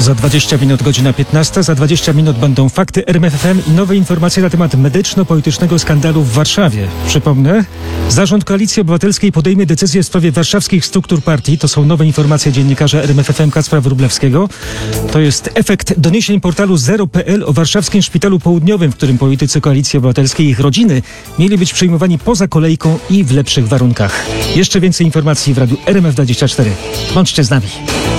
Za 20 minut godzina 15, za 20 minut będą fakty RMFFM i nowe informacje na temat medyczno-politycznego skandalu w Warszawie. Przypomnę, Zarząd Koalicji Obywatelskiej podejmie decyzję w sprawie warszawskich struktur partii. To są nowe informacje dziennikarza RMFFM Kacpra Wróblewskiego. To jest efekt doniesień portalu Zero.pl o warszawskim Szpitalu Południowym, w którym politycy Koalicji Obywatelskiej i ich rodziny mieli być przyjmowani poza kolejką i w lepszych warunkach. Jeszcze więcej informacji w radiu RMF24. Bądźcie z nami.